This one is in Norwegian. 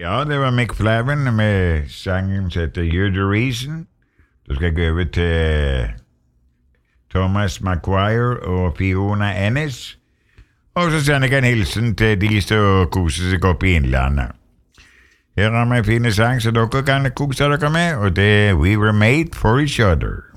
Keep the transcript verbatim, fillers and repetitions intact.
Ja, det var Mick Flavin med sangen som heter You're the Reason. Da skal jeg gå over til Thomas Maguire og Fiona Ennis. Og så sender jeg en hilsen til de som koser seg opp i Innlandet. Her har vi en fin sang som dere kan kose dere med, og det er We Were Made for Each Other.